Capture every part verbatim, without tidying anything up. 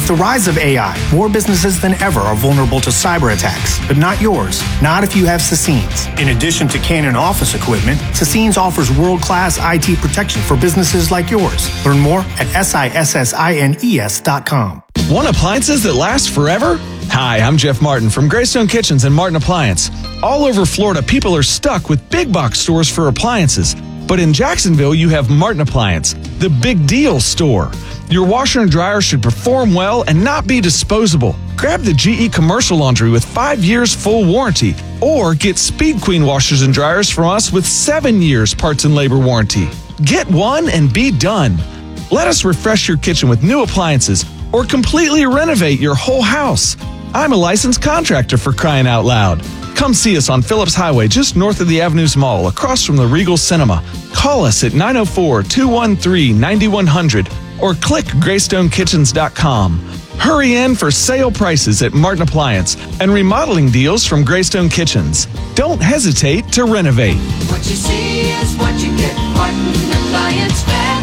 With the rise of A I, more businesses than ever are vulnerable to cyber attacks, but not yours. Not if you have Sassines. In addition to Canon office equipment, Sassines offers world-class I T protection for businesses like yours. Learn more at sissines dot com. Want appliances that last forever? Hi, I'm Jeff Martin from Greystone Kitchens and Martin Appliance. All over Florida, people are stuck with big box stores for appliances. But in Jacksonville, you have Martin Appliance, the big deal store. Your washer and dryer should perform well and not be disposable. Grab the G E commercial laundry with five years full warranty, or get Speed Queen washers and dryers from us with seven years parts and labor warranty. Get one and be done. Let us refresh your kitchen with new appliances or completely renovate your whole house. I'm a licensed contractor, for crying out loud. Come see us on Phillips Highway, just north of the Avenues Mall, across from the Regal Cinema. Call us at nine oh four, two one three, nine one hundred or click greystone kitchens dot com. Hurry in for sale prices at Martin Appliance and remodeling deals from Greystone Kitchens. Don't hesitate to renovate. What you see is what you get. Martin Appliance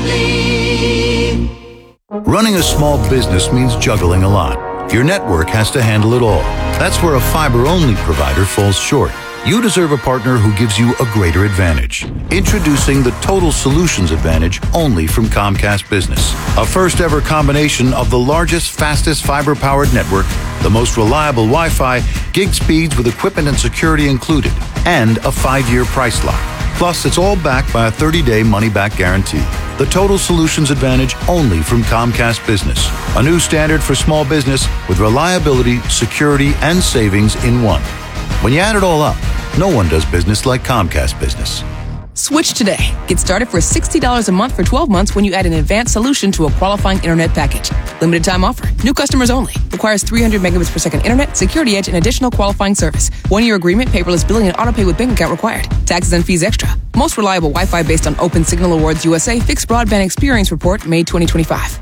Family. Running a small business means juggling a lot. Your network has to handle it all. That's where a fiber-only provider falls short. You deserve a partner who gives you a greater advantage. Introducing the Total Solutions Advantage only from Comcast Business. A first-ever combination of the largest, fastest fiber-powered network, the most reliable Wi-Fi, gig speeds with equipment and security included, and a five-year price lock. Plus, it's all backed by a thirty-day money-back guarantee. The Total Solutions Advantage only from Comcast Business. A new standard for small business with reliability, security, and savings in one. When you add it all up, no one does business like Comcast Business. Switch today. Get started for sixty dollars a month for twelve months when you add an advanced solution to a qualifying internet package. Limited time offer. New customers only. Requires three hundred megabits per second internet, security edge, and additional qualifying service. One-year agreement, paperless billing, and autopay with bank account required. Taxes and fees extra. Most reliable Wi-Fi based on Open Signal Awards U S A Fixed Broadband Experience Report, May twenty twenty-five.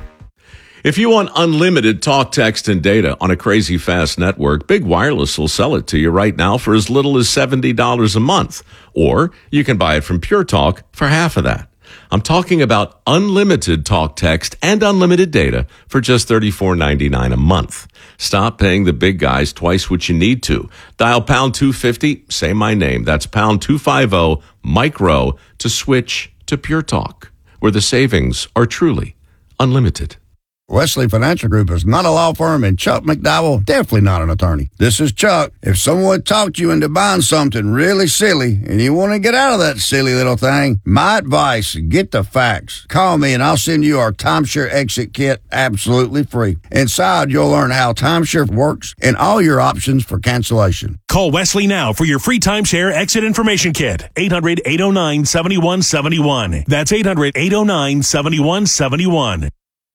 If you want unlimited talk, text, and data on a crazy fast network, Big Wireless will sell it to you right now for as little as seventy dollars a month. Or you can buy it from Pure Talk for half of that. I'm talking about unlimited talk, text, and unlimited data for just thirty-four ninety-nine a month. Stop paying the big guys twice what you need to. Dial pound two fifty, say my name. That's pound two fifty, micro, to switch to Pure Talk, where the savings are truly unlimited. Wesley Financial Group is not a law firm, and Chuck McDowell, definitely not an attorney. This is Chuck. If someone talked you into buying something really silly and you want to get out of that silly little thing, my advice, get the facts. Call me and I'll send you our timeshare exit kit absolutely free. Inside, you'll learn how timeshare works and all your options for cancellation. Call Wesley now for your free timeshare exit information kit. eight hundred, eight oh nine, seven one seven one. That's eight hundred, eight oh nine, seven one seven one.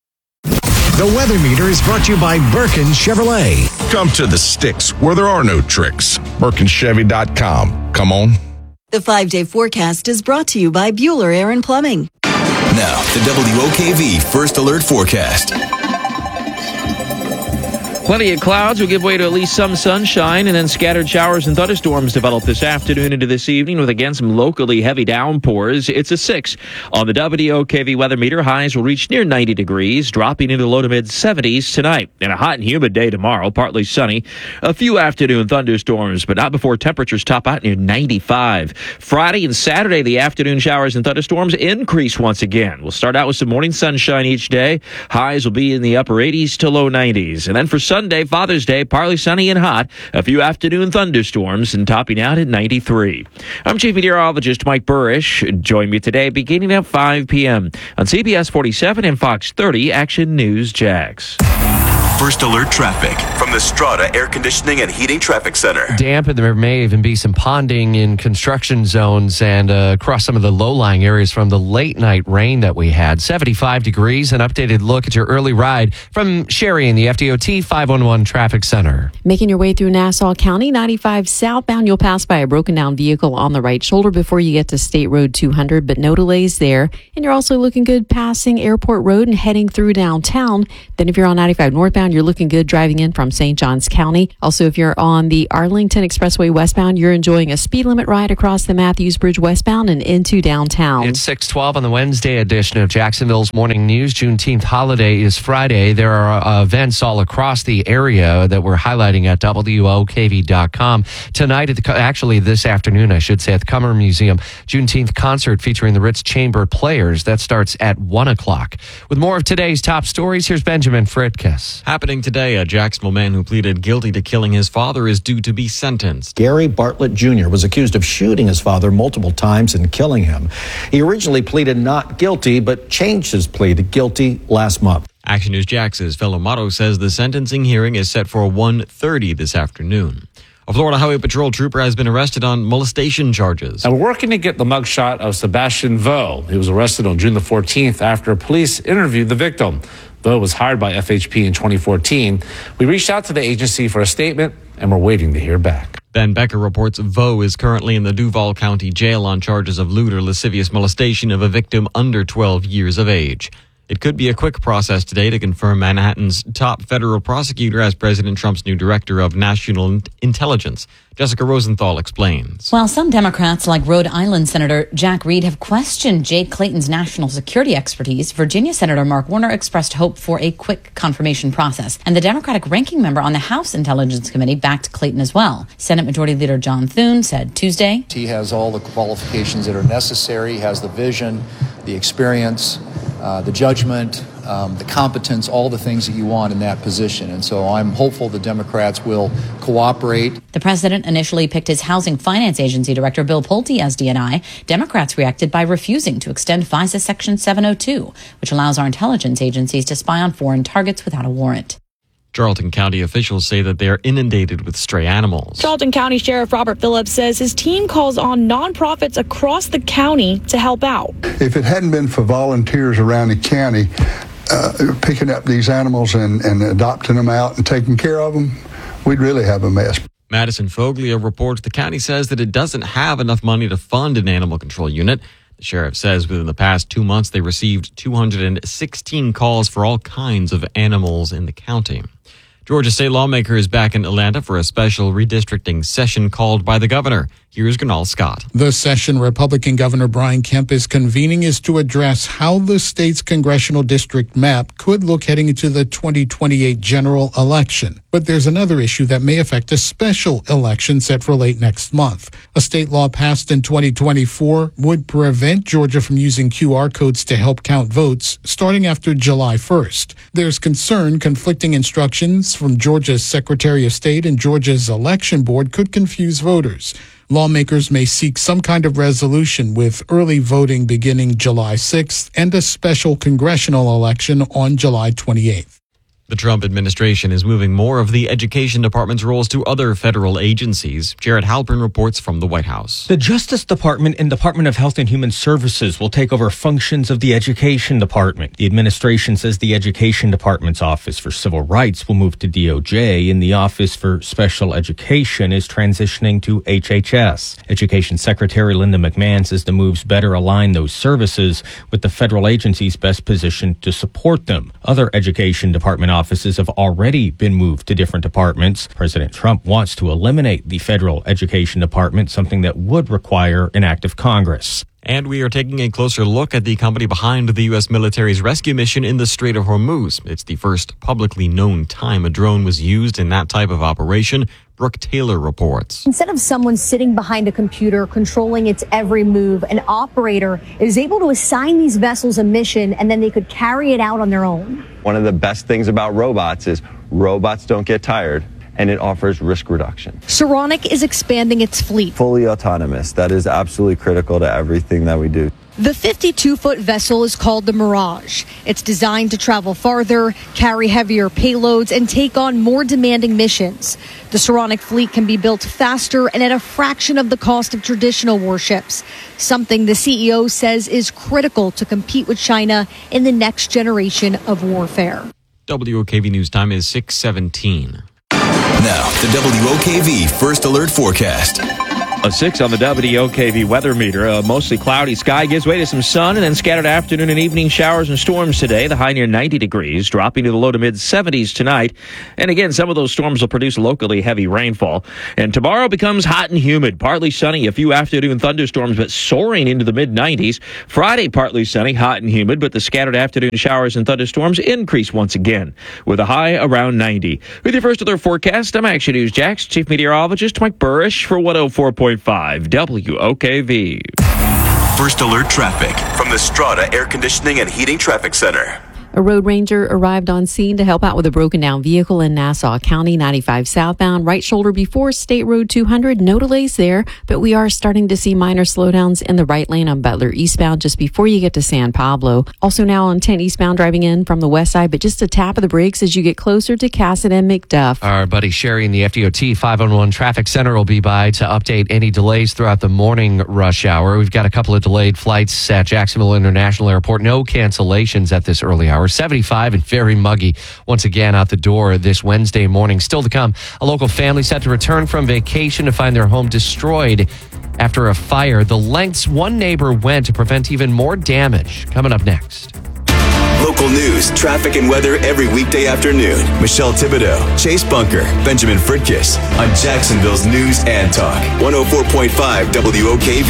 The Weather Meter is brought to you by Birkin Chevrolet. Come to the sticks where there are no tricks. Birkin Chevy dot com. Come on. The five-day forecast is brought to you by Bueller Air and Plumbing. Now, the W O K V First Alert Forecast. Plenty of clouds will give way to at least some sunshine, and then scattered showers and thunderstorms develop this afternoon into this evening with, again, some locally heavy downpours. It's a six on the W O K V weather meter. Highs will reach near ninety degrees, dropping into the low to mid seventies tonight. And a hot and humid day tomorrow, partly sunny. A few afternoon thunderstorms, but not before temperatures top out near ninety-five. Friday and Saturday, the afternoon showers and thunderstorms increase once again. We'll start out with some morning sunshine each day. Highs will be in the upper eighties to low nineties. And then for Sunday, Father's Day, partly sunny and hot. A few afternoon thunderstorms and topping out at ninety-three. I'm Chief Meteorologist Mike Burrish. Join me today beginning at five p.m. on C B S forty-seven and Fox thirty Action News Jax. First Alert traffic from the Strata Air Conditioning and Heating Traffic Center. Damp, and there may even be some ponding in construction zones and uh, across some of the low-lying areas from the late-night rain that we had. seventy-five degrees, an updated look at your early ride from Sherry in the F D O T five one one Traffic Center. Making your way through Nassau County, ninety-five southbound, you'll pass by a broken-down vehicle on the right shoulder before you get to State Road two hundred, but no delays there. And you're also looking good passing Airport Road and heading through downtown. Then if you're on ninety-five northbound, southbound, you're looking good driving in from Saint Johns County. Also, if you're on the Arlington Expressway westbound, you're enjoying a speed limit ride across the Matthews Bridge westbound and into downtown. It's six twelve on the Wednesday edition of Jacksonville's Morning News. Juneteenth holiday is Friday. There are uh, events all across the area that we're highlighting at W O K V dot com. Tonight, at the, actually this afternoon, I should say, at the Cummer Museum, Juneteenth concert featuring the Ritz Chamber Players. That starts at one o'clock. With more of today's top stories, here's Benjamin Fritkus. Happening today, a Jacksonville man who pleaded guilty to killing his father is due to be sentenced. Gary Bartlett Junior was accused of shooting his father multiple times and killing him. He originally pleaded not guilty, but changed his plea to guilty last month. Action News Jax's Phil Amato says the sentencing hearing is set for one thirty this afternoon. A Florida Highway Patrol trooper has been arrested on molestation charges. And we're working to get the mugshot of Sebastian Vo. He was arrested on June the fourteenth after police interviewed the victim. Vo was hired by F H P in twenty fourteen. We reached out to the agency for a statement, and we're waiting to hear back. Ben Becker reports Vo is currently in the Duval County Jail on charges of lewd or lascivious molestation of a victim under twelve years of age. It could be a quick process today to confirm Manhattan's top federal prosecutor as President Trump's new director of national intelligence. Jessica Rosenthal explains. While some Democrats, like Rhode Island Senator Jack Reed, have questioned Jay Clayton's national security expertise, Virginia Senator Mark Warner expressed hope for a quick confirmation process. And the Democratic ranking member on the House Intelligence Committee backed Clayton as well. Senate Majority Leader John Thune said Tuesday, he has all the qualifications that are necessary. He has the vision, the experience, uh, the judgment, um, the competence, all the things that you want in that position. And so I'm hopeful the Democrats will cooperate. The president initially picked his Housing Finance Agency Director Bill Pulte as D N I. Democrats reacted by refusing to extend FISA Section seven oh two, which allows our intelligence agencies to spy on foreign targets without a warrant. Charlton County officials say that they are inundated with stray animals. Charlton County Sheriff Robert Phillips says his team calls on nonprofits across the county to help out. If it hadn't been for volunteers around the county uh, picking up these animals and, and adopting them out and taking care of them, we'd really have a mess. Madison Foglia reports the county says that it doesn't have enough money to fund an animal control unit. The sheriff says within the past two months they received two hundred sixteen calls for all kinds of animals in the county. Georgia state lawmakers back in Atlanta for a special redistricting session called by the governor. Here's Gernal Scott. The session Republican Governor Brian Kemp is convening is to address how the state's congressional district map could look heading into the twenty twenty-eight general election. But there's another issue that may affect a special election set for late next month. A state law passed in twenty twenty-four would prevent Georgia from using Q R codes to help count votes starting after July first. There's concern conflicting instructions from Georgia's Secretary of State and Georgia's election board could confuse voters. Lawmakers may seek some kind of resolution with early voting beginning July sixth and a special congressional election on July twenty-eighth. The Trump administration is moving more of the Education Department's roles to other federal agencies. Jared Halpern reports from the White House. The Justice Department and Department of Health and Human Services will take over functions of the Education Department. The administration says the Education Department's Office for Civil Rights will move to D O J, and the Office for Special Education is transitioning to H H S. Education Secretary Linda McMahon says the moves better align those services with the federal agencies best positioned to support them. Other Education Department offices have already been moved to different departments. President Trump wants to eliminate the federal education department, something that would require an act of Congress. And we are taking a closer look at the company behind the U S military's rescue mission in the Strait of Hormuz. It's the first publicly known time a drone was used in that type of operation. Brooke Taylor reports. Instead of someone sitting behind a computer controlling its every move, an operator is able to assign these vessels a mission and then they could carry it out on their own. One of the best things about robots is robots don't get tired, and it offers risk reduction. Saronic is expanding its fleet. Fully autonomous. That is absolutely critical to everything that we do. The fifty-two foot vessel is called the Mirage. It's designed to travel farther, carry heavier payloads, and take on more demanding missions. The Saronic fleet can be built faster and at a fraction of the cost of traditional warships, something the C E O says is critical to compete with China in the next generation of warfare. W O K V News time is six seventeen. Now, the W O K V First Alert Forecast. A six on the W O K V weather meter. A mostly cloudy sky gives way to some sun and then scattered afternoon and evening showers and storms today. The high near ninety degrees, dropping to the low to mid seventies tonight. And again, some of those storms will produce locally heavy rainfall. And tomorrow becomes hot and humid. Partly sunny, a few afternoon thunderstorms, but soaring into the mid nineties. Friday, partly sunny, hot and humid, but the scattered afternoon showers and thunderstorms increase once again, with a high around ninety. With your first alert forecast, I'm Action News Jax Chief Meteorologist Mike Burrish for one oh four point five W O K V. First alert traffic from the Strata Air Conditioning and Heating Traffic Center. A road ranger arrived on scene to help out with a broken down vehicle in Nassau County, ninety-five southbound, right shoulder before State Road two hundred. No delays there, but we are starting to see minor slowdowns in the right lane on Butler eastbound just before you get to San Pablo. Also now on ten eastbound driving in from the west side, but just a tap of the brakes as you get closer to Cassett and McDuff. Our buddy Sherry in the F D O T five one one Traffic Center will be by to update any delays throughout the morning rush hour. We've got a couple of delayed flights at Jacksonville International Airport. No cancellations at this early hour. seventy-five and very muggy once again out the door this Wednesday morning. Still to come, a local family set to return from vacation to find their home destroyed after a fire. The lengths one neighbor went to prevent even more damage. Coming up next. Local news, traffic, and weather every weekday afternoon. Michelle Thibodeau, Chase Bunker, Benjamin Fritkiss on Jacksonville's News and Talk. one oh four point five W O K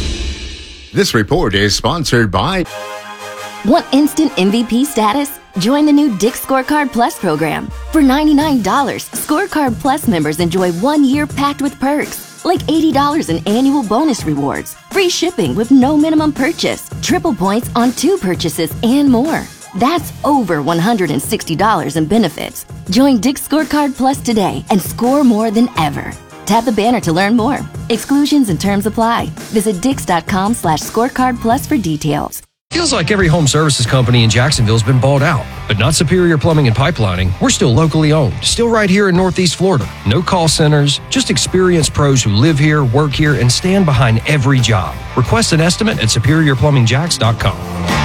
V. This report is sponsored by... Want instant M V P status? Join the new Dick's Scorecard Plus program. For ninety-nine dollars, Scorecard Plus members enjoy one year packed with perks, like eighty dollars in annual bonus rewards, free shipping with no minimum purchase, triple points on two purchases, and more. That's over one hundred sixty dollars in benefits. Join Dick's Scorecard Plus today and score more than ever. Tap the banner to learn more. Exclusions and terms apply. Visit dix.com slash scorecard plus for details. Feels like every home services company in Jacksonville has been bought out, but not Superior Plumbing and Pipelining. We're still locally owned, still right here in Northeast Florida. No call centers, just experienced pros who live here, work here, and stand behind every job. Request an estimate at superior plumbing jacks dot com.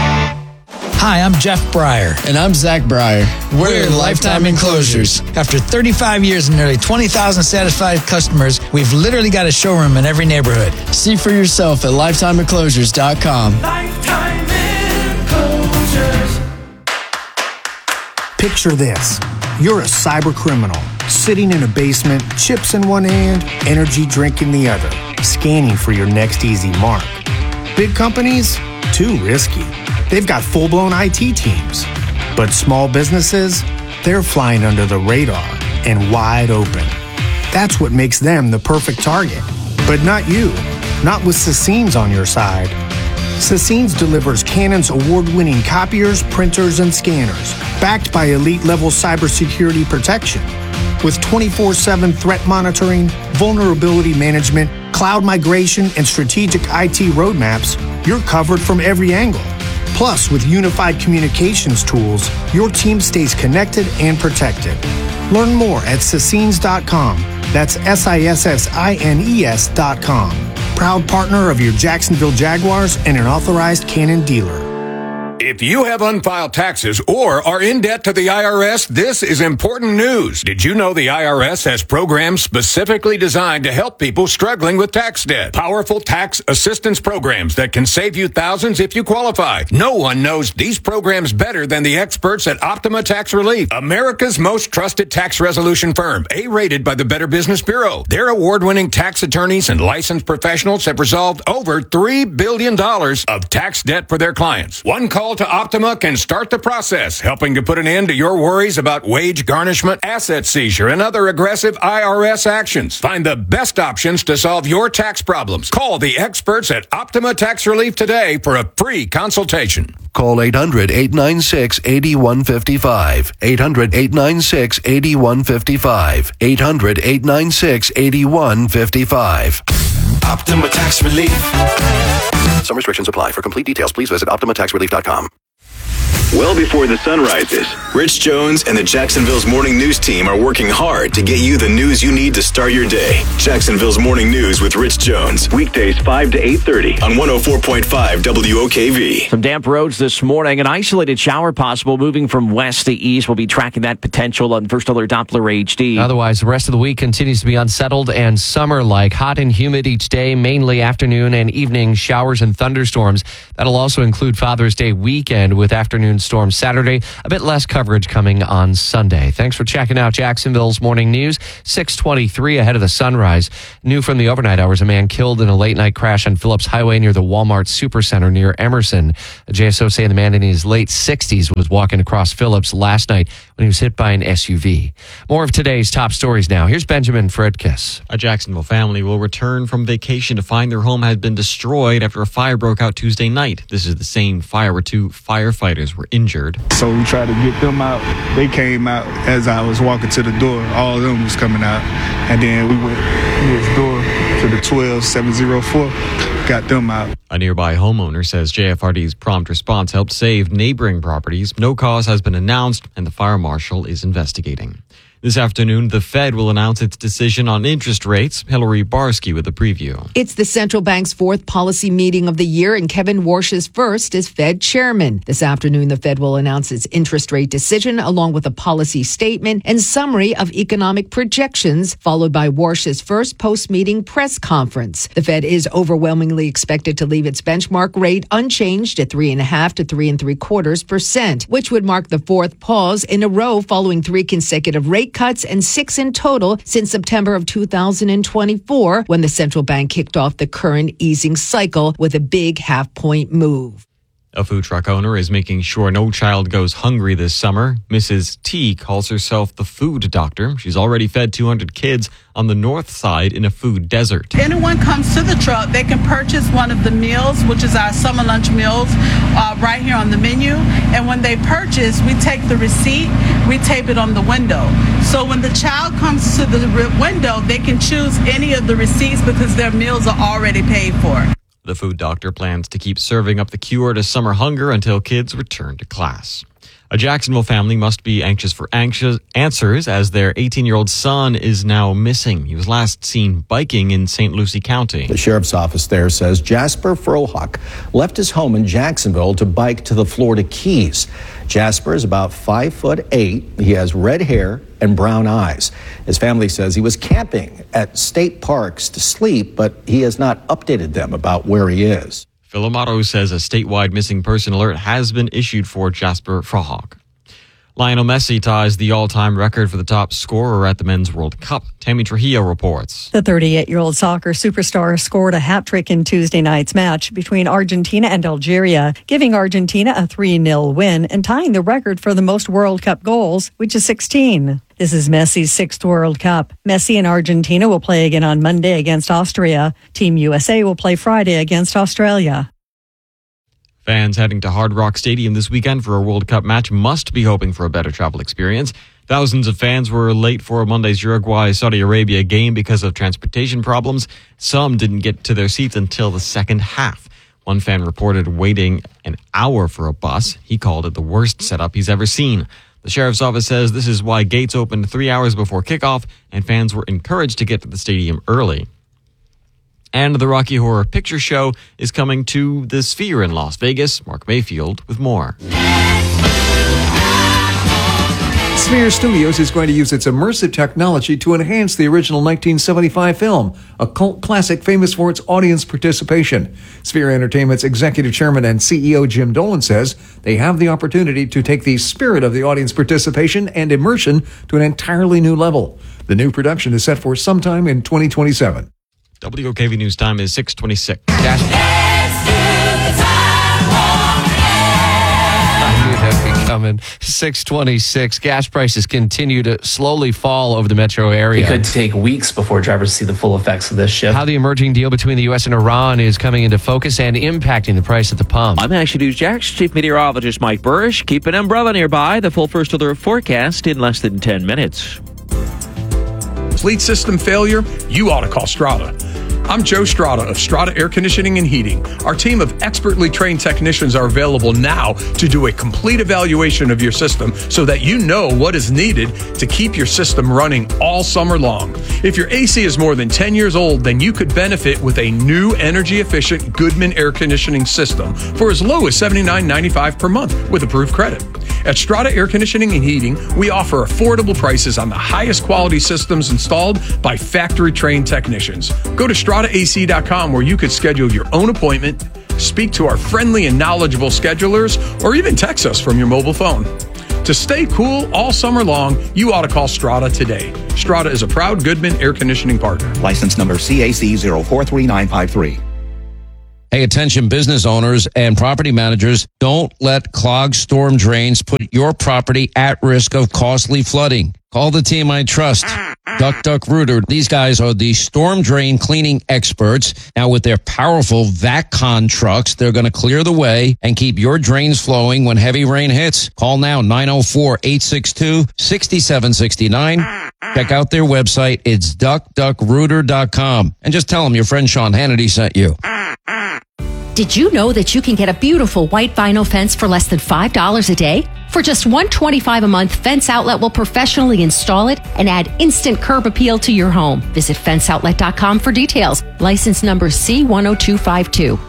Hi, I'm Jeff Breyer. And I'm Zach Breyer. We're, We're Lifetime Enclosures. After thirty-five years and nearly twenty thousand satisfied customers, we've literally got a showroom in every neighborhood. See for yourself at lifetime enclosures dot com. Lifetime Enclosures. Picture this. You're a cyber criminal, sitting in a basement, chips in one hand, energy drink in the other, scanning for your next easy mark. Big companies? Too risky. They've got full-blown I T teams. But small businesses? They're flying under the radar and wide open. That's what makes them the perfect target. But not you. Not with Sassines on your side. Sassines delivers Canon's award-winning copiers, printers, and scanners, backed by elite-level cybersecurity protection. With twenty-four seven threat monitoring, vulnerability management, cloud migration, and strategic I T roadmaps, you're covered from every angle. Plus, with unified communications tools, your team stays connected and protected. Learn more at Sassines dot com. That's S I S S I N E S dot com. Proud partner of your Jacksonville Jaguars and an authorized Canon dealer. If you have unfiled taxes or are in debt to the I R S, this is important news. Did you know the I R S has programs specifically designed to help people struggling with tax debt? Powerful tax assistance programs that can save you thousands if you qualify. No one knows these programs better than the experts at Optima Tax Relief, America's most trusted tax resolution firm, A-rated by the Better Business Bureau. Their award-winning tax attorneys and licensed professionals have resolved over three billion dollars of tax debt for their clients. One call to Optima can start the process, helping to put an end to your worries about wage garnishment, asset seizure, and other aggressive I R S actions. Find the best options to solve your tax problems. Call the experts at Optima Tax Relief today for a free consultation. Call eight hundred, eight nine six, eight one five five. eight hundred, eight nine six, eight one five five. eight hundred, eight nine six, eight one five five. Optima Tax Relief. Some restrictions apply. For complete details, please visit optima tax relief dot com. well before the sun rises. Rich Jones and the Jacksonville's Morning News team are working hard to get you the news you need to start your day. Jacksonville's Morning News with Rich Jones. Weekdays five to eight thirty on one oh four point five W O K V. Some damp roads this morning. An isolated shower possible moving from west to east. We'll be tracking that potential on First Alert Doppler H D. Otherwise, the rest of the week continues to be unsettled and summer-like. Hot and humid each day, mainly afternoon and evening showers and thunderstorms. That'll also include Father's Day weekend with afternoon storms Saturday. A bit less coverage coming on Sunday. Thanks for checking out Jacksonville's Morning News. six twenty-three ahead of the sunrise. New from the overnight hours, a man killed in a late-night crash on Phillips Highway near the Walmart Supercenter near Emerson. A J S O saying the man in his late sixties was walking across Phillips last night when he was hit by an S U V. More of today's top stories now. Here's Benjamin Fredkiss. A Jacksonville family will return from vacation to find their home had been destroyed after a fire broke out Tuesday night. This is the same fire where two firefighters were injured. So we tried to get them out. They came out as I was walking to the door. All of them was coming out. And then we went next door to the twelve seven oh four, got them out. A nearby homeowner says J F R D's prompt response helped save neighboring properties. No cause has been announced, and the fire marshal is investigating. This afternoon, the Fed will announce its decision on interest rates. Hillary Barsky with a preview. It's the central bank's fourth policy meeting of the year, and Kevin Warsh's first as Fed chairman. This afternoon, the Fed will announce its interest rate decision along with a policy statement and summary of economic projections, followed by Warsh's first post-meeting press conference. The Fed is overwhelmingly expected to leave its benchmark rate unchanged at three and a half to three and three quarters percent, which would mark the fourth pause in a row following three consecutive rate cuts and six in total since September of two thousand twenty-four, when the central bank kicked off the current easing cycle with a big half-point move. A food truck owner is making sure no child goes hungry this summer. Missus T calls herself the food doctor. She's already fed two hundred kids on the north side in a food desert. Anyone comes to the truck, they can purchase one of the meals, which is our summer lunch meals, uh, right here on the menu. And when they purchase, we take the receipt, we tape it on the window. So when the child comes to the re- window, they can choose any of the receipts because their meals are already paid for. The food doctor plans to keep serving up the cure to summer hunger until kids return to class. A Jacksonville family must be anxious for anxious answers as their eighteen-year-old son is now missing. He was last seen biking in Saint Lucie County. The sheriff's office there says Jasper Frohock left his home in Jacksonville to bike to the Florida Keys. Jasper is about five foot eight. He has red hair and brown eyes. His family says he was camping at state parks to sleep, but he has not updated them about where he is. Phil Amato says a statewide missing person alert has been issued for Jasper Frohock. Lionel Messi ties the all-time record for the top scorer at the Men's World Cup. Tammy Trujillo reports. The thirty-eight-year-old soccer superstar scored a hat-trick in Tuesday night's match between Argentina and Algeria, giving Argentina a three nil win and tying the record for the most World Cup goals, which is sixteen. This is Messi's sixth World Cup. Messi and Argentina will play again on Monday against Austria. Team U S A will play Friday against Australia. Fans heading to Hard Rock Stadium this weekend for a World Cup match must be hoping for a better travel experience. Thousands of fans were late for Monday's Uruguay-Saudi Arabia game because of transportation problems. Some didn't get to their seats until the second half. One fan reported waiting an hour for a bus. He called it the worst setup he's ever seen. The sheriff's office says this is why gates opened three hours before kickoff, and fans were encouraged to get to the stadium early. And the Rocky Horror Picture Show is coming to the Sphere in Las Vegas. Mark Mayfield with more. Sphere Studios is going to use its immersive technology to enhance the original nineteen seventy-five film, a cult classic famous for its audience participation. Sphere Entertainment's executive chairman and C E O Jim Dolan says they have the opportunity to take the spirit of the audience participation and immersion to an entirely new level. The new production is set for sometime in twenty twenty-seven. W O K V News time is six twenty-six. Coming six twenty-six. Gas prices continue to slowly fall over the metro area. It could take weeks before drivers see the full effects of this shift. How the emerging deal between the U S and Iran is coming into focus and impacting the price at the pump. I'm Action News Jack's Chief Meteorologist Mike Burrish. Keep an umbrella nearby. The full First Alert forecast in less than ten minutes. Fleet system failure? You ought to call Strada. I'm Joe Strada of Strada Air Conditioning and Heating. Our team of expertly trained technicians are available now to do a complete evaluation of your system so that you know what is needed to keep your system running all summer long. If your A C is more than ten years old, then you could benefit with a new energy-efficient Goodman air conditioning system for as low as seventy-nine ninety-five per month with approved credit. At Strada Air Conditioning and Heating, we offer affordable prices on the highest quality systems installed by factory-trained technicians. Go to strada A C dot com where you could schedule your own appointment, speak to our friendly and knowledgeable schedulers, or even text us from your mobile phone. To stay cool all summer long, you ought to call Strada today. Strada is a proud Goodman air conditioning partner. License number C A C zero four three nine five three. Hey, attention business owners and property managers, don't let clogged storm drains put your property at risk of costly flooding. Call the team I trust. Duck Duck Rooter. These guys are the storm drain cleaning experts. Now with their powerful VacCon trucks, they're going to clear the way and keep your drains flowing when heavy rain hits. Call now nine oh four, eight six two, six seven six nine. Check out their website. It's duck duck rooter dot com. And just tell them your friend Sean Hannity sent you. Did you know that you can get a beautiful white vinyl fence for less than five dollars a day? For just one hundred twenty-five dollars a month, Fence Outlet will professionally install it and add instant curb appeal to your home. Visit fence outlet dot com for details. License number C one oh two five two.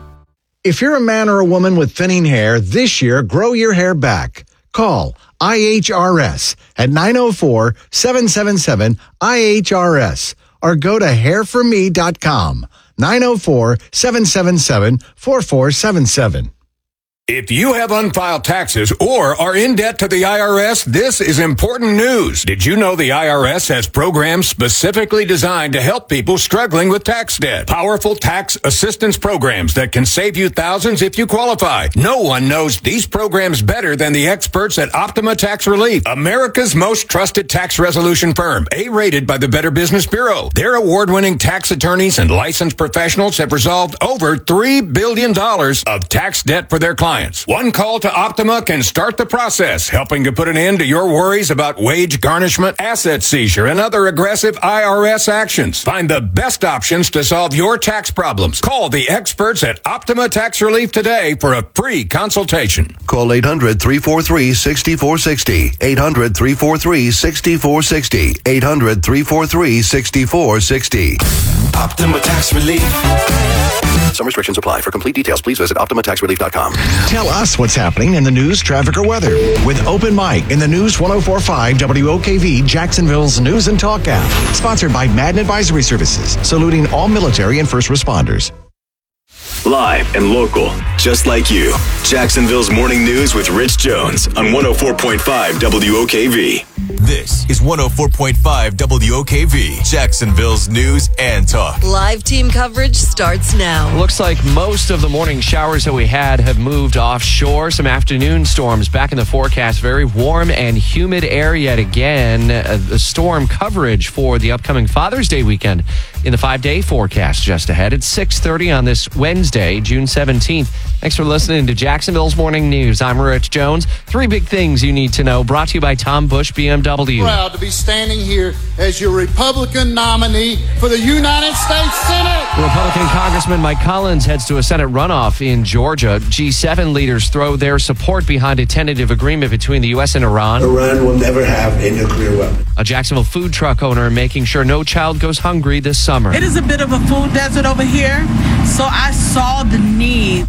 If you're a man or a woman with thinning hair, this year, grow your hair back. Call I H R S at nine oh four, seven seven seven, I H R S or go to hair for me dot com. nine oh four, seven seven seven, four four seven seven. If you have unfiled taxes or are in debt to the I R S, this is important news. Did you know the I R S has programs specifically designed to help people struggling with tax debt? Powerful tax assistance programs that can save you thousands if you qualify. No one knows these programs better than the experts at Optima Tax Relief, America's most trusted tax resolution firm, A-rated by the Better Business Bureau. Their award-winning tax attorneys and licensed professionals have resolved over three billion dollars of tax debt for their clients. One call to Optima can start the process, helping to put an end to your worries about wage garnishment, asset seizure, and other aggressive I R S actions. Find the best options to solve your tax problems. Call the experts at Optima Tax Relief today for a free consultation. Call eight hundred, three four three, six four six zero. eight hundred, three four three, six four six zero. eight hundred, three four three, six four six zero. Optima Tax Relief. Some restrictions apply. For complete details, please visit optima tax relief dot com. Tell us what's happening in the news, traffic, or weather with Open Mic in the News one oh four point five W O K V, Jacksonville's News and Talk app. Sponsored by Madden Advisory Services, saluting all military and first responders. Live and local, just like you. Jacksonville's Morning News with Rich Jones on one oh four point five W O K V. This is one oh four point five W O K V, Jacksonville's News and Talk. Live team coverage starts now. Looks like most of the morning showers that we had have moved offshore. Some afternoon storms back in the forecast. Very warm and humid air yet again. Uh, the storm coverage for the upcoming Father's Day weekend in the five-day forecast just ahead. It's six thirty on this Wednesday, June seventeenth. Thanks for listening to Jacksonville's Morning News. I'm Rich Jones. Three big things you need to know, brought to you by Tom Bush B M W. Proud to be standing here as your Republican nominee for the United States Senate. Republican Congressman Mike Collins heads to a Senate runoff in Georgia. G seven leaders throw their support behind a tentative agreement between the U S and Iran. Iran will never have a nuclear weapon. A Jacksonville food truck owner making sure no child goes hungry this summer. It is a bit of a food desert over here, so I saw the need.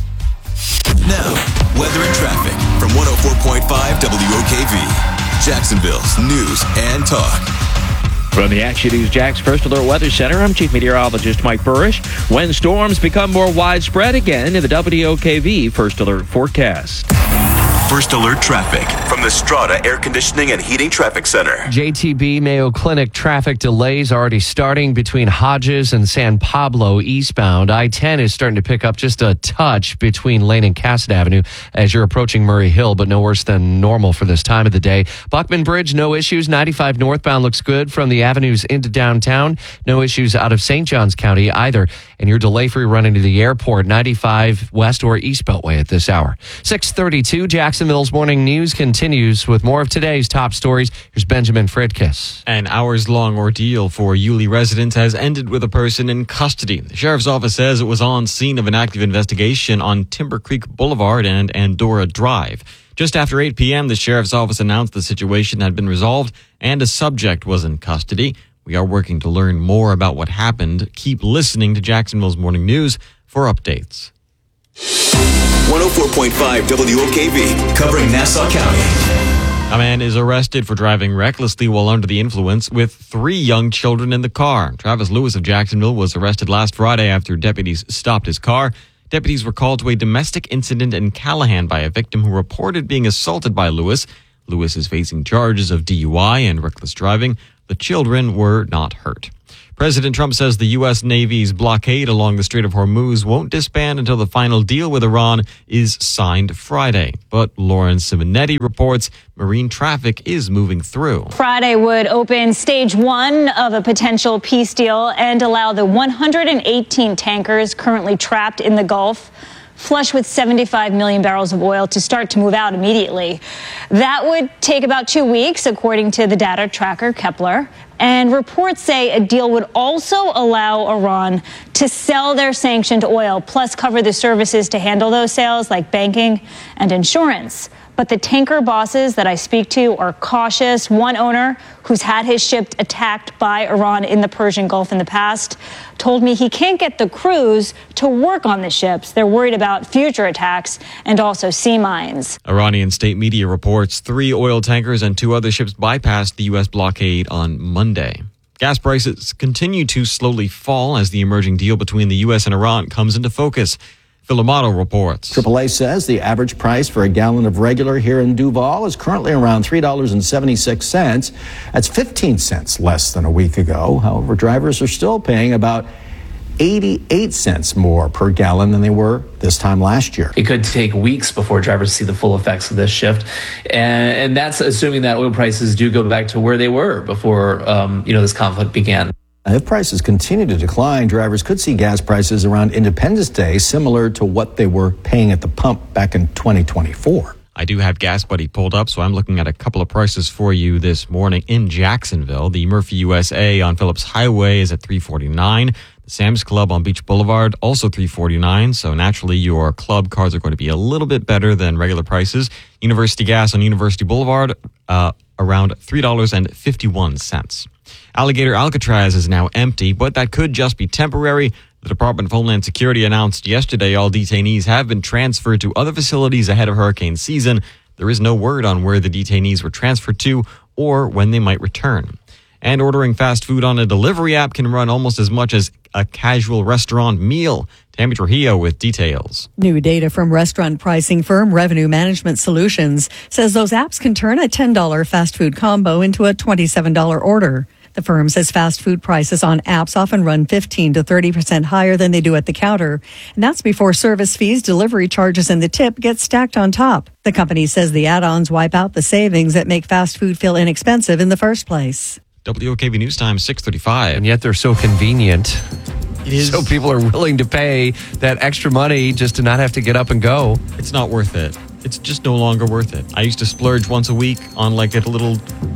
Now, weather and traffic from one oh four point five W O K V, Jacksonville's News and Talk. From the Action News Jax First Alert Weather Center, I'm Chief Meteorologist Mike Burrish. When storms become more widespread again in the W O K V First Alert forecast. First Alert Traffic from the Strada Air Conditioning and Heating Traffic Center. J T B Mayo Clinic traffic delays already starting between Hodges and San Pablo eastbound. I ten is starting to pick up just a touch between Lane and Cassett Avenue as you're approaching Murray Hill, but no worse than normal for this time of the day. Buckman Bridge, no issues. ninety-five northbound looks good from the avenues into downtown. No issues out of Saint Johns County either. And you're delay-free running to the airport, ninety-five west or east beltway at this hour. six thirty-two, Jackson. Jacksonville's Morning News continues with more of today's top stories. Here's Benjamin Fridkiss. An hours-long ordeal for Yulee residents has ended with a person in custody. The sheriff's office says it was on scene of an active investigation on Timber Creek Boulevard and Andorra Drive. Just after eight p.m., the sheriff's office announced the situation had been resolved and a subject was in custody. We are working to learn more about what happened. Keep listening to Jacksonville's Morning News for updates. one oh four point five W O K V, covering Nassau County. A man is arrested for driving recklessly while under the influence with three young children in the car. Travis Lewis of Jacksonville was arrested last Friday after deputies stopped his car. Deputies were called to a domestic incident in Callahan by a victim who reported being assaulted by Lewis. Lewis is facing charges of D U I and reckless driving. The children were not hurt. President Trump says the U S. Navy's blockade along the Strait of Hormuz won't disband until the final deal with Iran is signed Friday. But Lauren Simonetti reports marine traffic is moving through. Friday would open stage one of a potential peace deal and allow the one hundred eighteen tankers currently trapped in the Gulf, flush with seventy-five million barrels of oil, to start to move out immediately. That would take about two weeks, according to the data tracker Kepler. And reports say a deal would also allow Iran to sell their sanctioned oil, plus cover the services to handle those sales, like banking and insurance. But the tanker bosses that I speak to are cautious. One owner who's had his ship attacked by Iran in the Persian Gulf in the past told me he can't get the crews to work on the ships. They're worried about future attacks and also sea mines. Iranian state media reports three oil tankers and two other ships bypassed the U S blockade on Monday. Gas prices continue to slowly fall as the emerging deal between the U S and Iran comes into focus. Phil Amato reports. triple A says the average price for a gallon of regular here in Duval is currently around three dollars and seventy-six cents. That's fifteen cents less than a week ago. However, drivers are still paying about eighty-eight cents more per gallon than they were this time last year. It could take weeks before drivers see the full effects of this shift. And, and that's assuming that oil prices do go back to where they were before um, you know, this conflict began. If prices continue to decline, drivers could see gas prices around Independence Day similar to what they were paying at the pump back in twenty twenty-four. I do have Gas Buddy pulled up, so I'm looking at a couple of prices for you this morning in Jacksonville. The Murphy U S A on Phillips Highway is at three forty-nine. The Sam's Club on Beach Boulevard, also three forty-nine. So naturally, your club cards are going to be a little bit better than regular prices. University Gas on University Boulevard, uh, around three dollars and fifty-one cents. Alligator Alcatraz is now empty, but that could just be temporary. The Department of Homeland Security announced yesterday all detainees have been transferred to other facilities ahead of hurricane season. There is no word on where the detainees were transferred to or when they might return. And ordering fast food on a delivery app can run almost as much as a casual restaurant meal. Tammy Trujillo with details. New data from restaurant pricing firm Revenue Management Solutions says those apps can turn a ten dollars fast food combo into a twenty-seven dollars order. The firm says fast food prices on apps often run fifteen to thirty percent higher than they do at the counter. And that's before service fees, delivery charges, and the tip get stacked on top. The company says the add-ons wipe out the savings that make fast food feel inexpensive in the first place. W O K V News Time, six thirty-five. And yet they're so convenient. It is. So people are willing to pay that extra money just to not have to get up and go. It's not worth it. It's just no longer worth it. I used to splurge once a week on like a little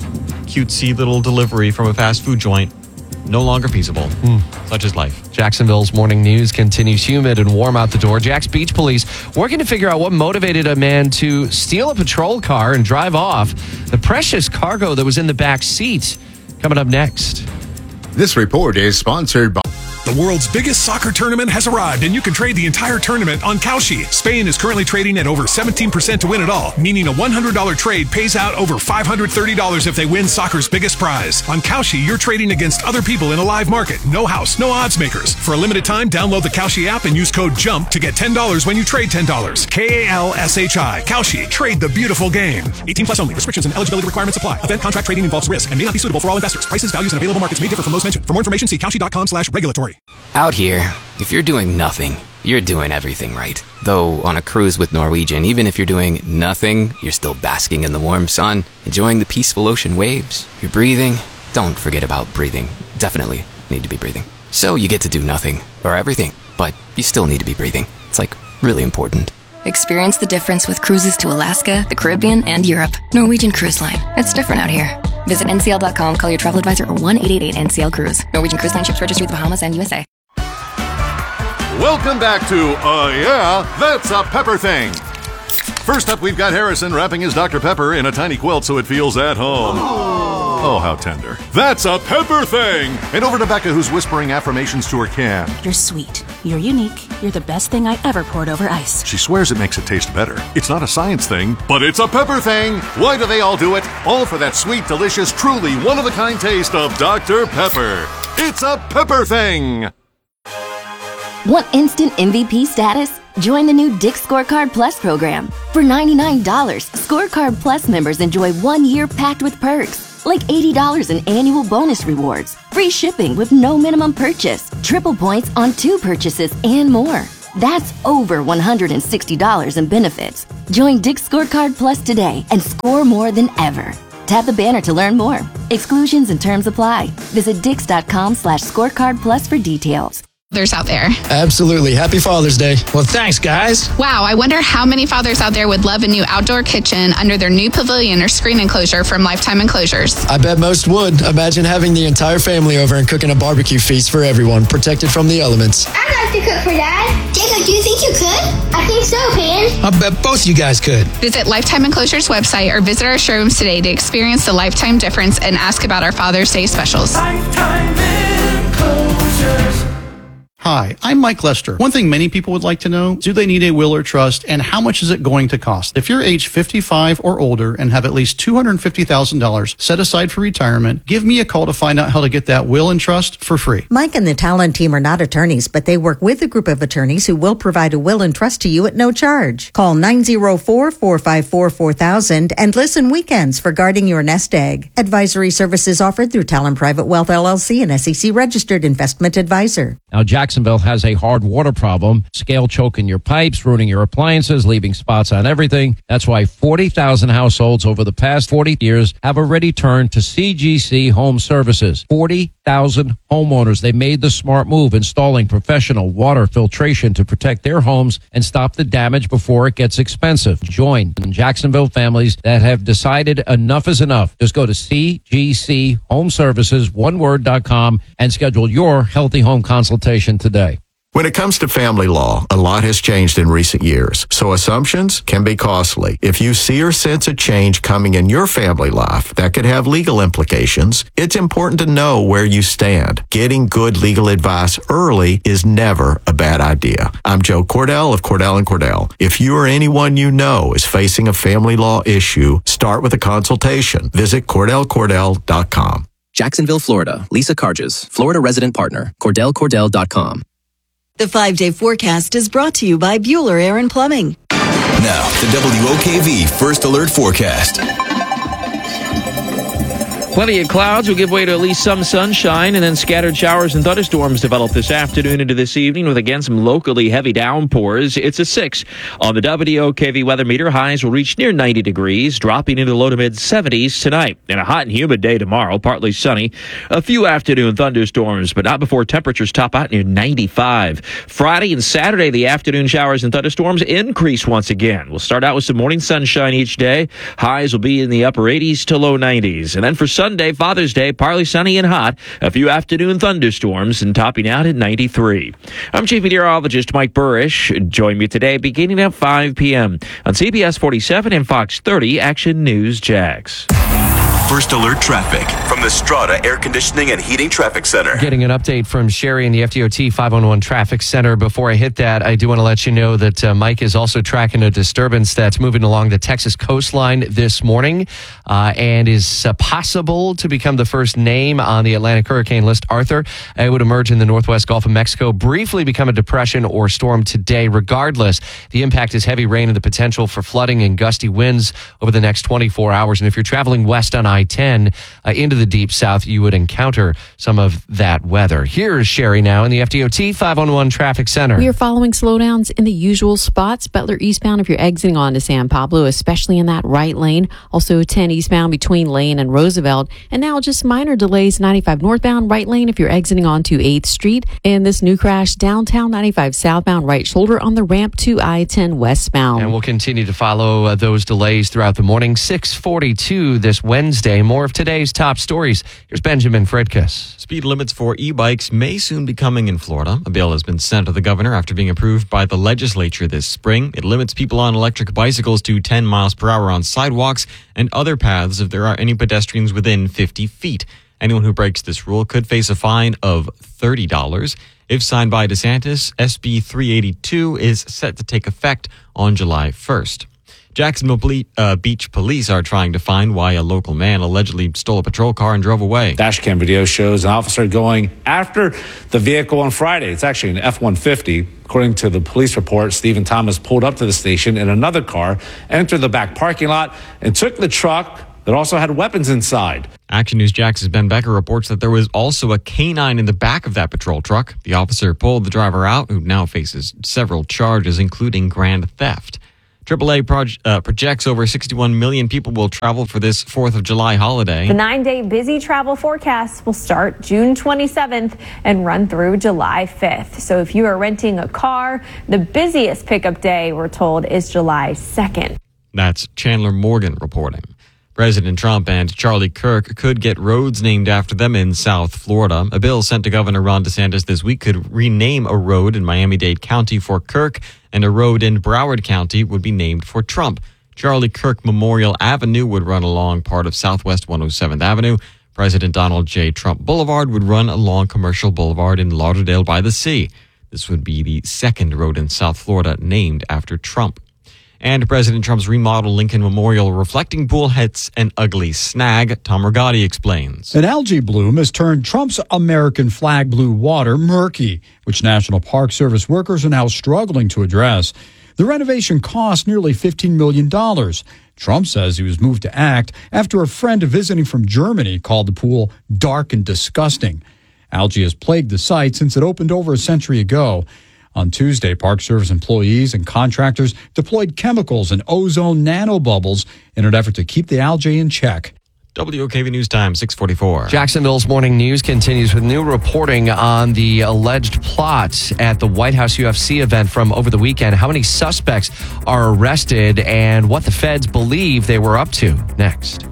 cutesy little delivery from a fast food joint. No longer feasible. Mm. Such is life. Jacksonville's Morning News continues. Humid and warm out the door. Jack's Beach Police working to figure out what motivated a man to steal a patrol car and drive off the precious cargo that was in the back seat. Coming up next. This report is sponsored by... The world's biggest soccer tournament has arrived, and you can trade the entire tournament on Kalshi. Spain is currently trading at over seventeen percent to win it all, meaning a one hundred dollars trade pays out over five hundred thirty dollars if they win soccer's biggest prize. On Kalshi, you're trading against other people in a live market. No house, no odds makers. For a limited time, download the Kalshi app and use code JUMP to get ten dollars when you trade ten dollars. K A L S H I. Kalshi. Trade the beautiful game. eighteen plus only. Restrictions and eligibility requirements apply. Event contract trading involves risk and may not be suitable for all investors. Prices, values, and available markets may differ from those mentioned. For more information, see Kalshi.com slash regulatory. Out here, if you're doing nothing, you're doing everything right. Though on a cruise with Norwegian, even if you're doing nothing, you're still basking in the warm sun, enjoying the peaceful ocean waves. You're breathing. Don't forget about breathing. Definitely need to be breathing. So you get to do nothing, or everything, but you still need to be breathing. It's like really important. Experience the difference with cruises to Alaska, the Caribbean, and Europe. Norwegian Cruise Line. It's different out here. Visit N C L dot com, call your travel advisor, or one eight eight eight N C L Cruise. Norwegian Cruise Line ships registry the Bahamas and U S A. Welcome back to Uh Yeah, That's a Pepper Thing. First up, we've got Harrison wrapping his Doctor Pepper in a tiny quilt so it feels at home. Oh, how tender. That's a Pepper Thing! And over to Becca, who's whispering affirmations to her can. You're sweet. You're unique. You're the best thing I ever poured over ice. She swears it makes it taste better. It's not a science thing, but it's a pepper thing. Why do they all do it? All for that sweet, delicious, truly one-of-a-kind taste of Doctor Pepper. It's a Pepper Thing! Want instant M V P status? Join the new Dick's Scorecard Plus program. For ninety-nine dollars, Scorecard Plus members enjoy one year packed with perks, like eighty dollars in annual bonus rewards, free shipping with no minimum purchase, triple points on two purchases, and more. That's over one hundred sixty dollars in benefits. Join Dick's Scorecard Plus today and score more than ever. Tap the banner to learn more. Exclusions and terms apply. Visit dix.com slash scorecard plus for details. Fathers out there. Absolutely. Happy Father's Day. Well, thanks, guys. Wow, I wonder how many fathers out there would love a new outdoor kitchen under their new pavilion or screen enclosure from Lifetime Enclosures. I bet most would. Imagine having the entire family over and cooking a barbecue feast for everyone, protected from the elements. I'd like to cook for Dad. Jacob, do you think you could? I think so, Pan. I bet both you guys could. Visit Lifetime Enclosures website or visit our showrooms today to experience the Lifetime difference and ask about our Father's Day specials. Lifetime Enclosures. Hi, I'm Mike Lester. One thing many people would like to know, do they need a will or trust, and how much is it going to cost? If you're age fifty-five or older and have at least two hundred fifty thousand dollars set aside for retirement, give me a call to find out how to get that will and trust for free. Mike and the Talon team are not attorneys, but they work with a group of attorneys who will provide a will and trust to you at no charge. Call nine oh four, four five four, four thousand and listen weekends for guarding your nest egg. Advisory services offered through Talon Private Wealth L L C, an S E C registered investment advisor. Now, Jacksonville has a hard water problem, scale choking your pipes, ruining your appliances, leaving spots on everything. That's why forty thousand households over the past forty years have already turned to C G C Home Services. forty thousand homeowners. They made the smart move, installing professional water filtration to protect their homes and stop the damage before it gets expensive. Join Jacksonville families that have decided enough is enough. Just go to C G C Home Services, one word dot com, and schedule your healthy home consultation today. When it comes to family law, a lot has changed in recent years, so assumptions can be costly. If you see or sense a change coming in your family life that could have legal implications, it's important to know where you stand. Getting good legal advice early is never a bad idea. I'm Joe Cordell of Cordell and Cordell. If you or anyone you know is facing a family law issue, start with a consultation. Visit cordell cordell dot com. Jacksonville, Florida. Lisa Carges, Florida resident partner. cordell cordell dot com. The five-day forecast is brought to you by Bueller Air and Plumbing. Now, the W O K V First Alert Forecast. Plenty of clouds will give way to at least some sunshine, and then scattered showers and thunderstorms develop this afternoon into this evening with, again, some locally heavy downpours. It's a six on the W O K V weather meter. Highs will reach near ninety degrees, dropping into the low to mid seventies tonight. And a hot and humid day tomorrow, partly sunny. A few afternoon thunderstorms, but not before temperatures top out near ninety-five. Friday and Saturday, the afternoon showers and thunderstorms increase once again. We'll start out with some morning sunshine each day. Highs will be in the upper eighties to low nineties. And then for Sunday, Father's Day, partly sunny and hot. A few afternoon thunderstorms and topping out at ninety-three. I'm Chief Meteorologist Mike Burrish. Join me today beginning at five p.m. on C B S forty-seven and Fox thirty Action News Jax. First Alert Traffic from the Strata Air Conditioning and Heating Traffic Center. Getting an update from Sherry in the F D O T five one one Traffic Center. Before I hit that, I do want to let you know that uh, Mike is also tracking a disturbance that's moving along the Texas coastline this morning uh, and is uh, possible to become the first name on the Atlantic hurricane list. Arthur, it would emerge in the northwest Gulf of Mexico, briefly become a depression or storm today. Regardless, the impact is heavy rain and the potential for flooding and gusty winds over the next twenty-four hours. And if you're traveling west on I I ten uh, into the deep south, you would encounter some of that weather. Here's Sherry now in the F D O T five one one Traffic Center. We are following slowdowns in the usual spots. Butler eastbound if you're exiting onto San Pablo, especially in that right lane. Also ten eastbound between Lane and Roosevelt. And now just minor delays ninety-five northbound right lane if you're exiting onto eighth Street. And this new crash downtown ninety-five southbound right shoulder on the ramp to I ten westbound. And we'll continue to follow uh, those delays throughout the morning. six forty-two this Wednesday. More of today's top stories. Here's Benjamin Fridkiss. Speed limits for e-bikes may soon be coming in Florida. A bill has been sent to the governor after being approved by the legislature this spring. It limits people on electric bicycles to ten miles per hour on sidewalks and other paths if there are any pedestrians within fifty feet. Anyone who breaks this rule could face a fine of thirty dollars. If signed by DeSantis, S B three eighty-two is set to take effect on July first. Jacksonville Ble- uh, Beach police are trying to find why a local man allegedly stole a patrol car and drove away. Dashcam video shows an officer going after the vehicle on Friday. It's actually an F one fifty. According to the police report, Stephen Thomas pulled up to the station in another car, entered the back parking lot, and took the truck that also had weapons inside. Action News Jax's Ben Becker reports that there was also a canine in the back of that patrol truck. The officer pulled the driver out, who now faces several charges, including grand theft. triple A proj- uh, projects over sixty-one million people will travel for this fourth of July holiday. The nine-day busy travel forecast will start June twenty-seventh and run through July fifth. So if you are renting a car, the busiest pickup day, we're told, is July second. That's Chandler Morgan reporting. President Trump and Charlie Kirk could get roads named after them in South Florida. A bill sent to Governor Ron DeSantis this week could rename a road in Miami-Dade County for Kirk, and a road in Broward County would be named for Trump. Charlie Kirk Memorial Avenue would run along part of Southwest one oh seventh Avenue. President Donald J. Trump Boulevard would run along Commercial Boulevard in Lauderdale by the Sea. This would be the second road in South Florida named after Trump. And President Trump's remodeled Lincoln Memorial reflecting pool hits an ugly snag. Tom Rigotti explains. An algae bloom has turned Trump's American flag blue water murky, which National Park Service workers are now struggling to address. The renovation cost nearly fifteen million dollars. Trump says he was moved to act after a friend visiting from Germany called the pool dark and disgusting. Algae has plagued the site since it opened over a century ago. On Tuesday, Park Service employees and contractors deployed chemicals and ozone nanobubbles in an effort to keep the algae in check. W O K V News Time, six forty-four. Jacksonville's morning news continues with new reporting on the alleged plot at the White House U F C event from over the weekend. How many suspects are arrested and what the feds believe they were up to. Next.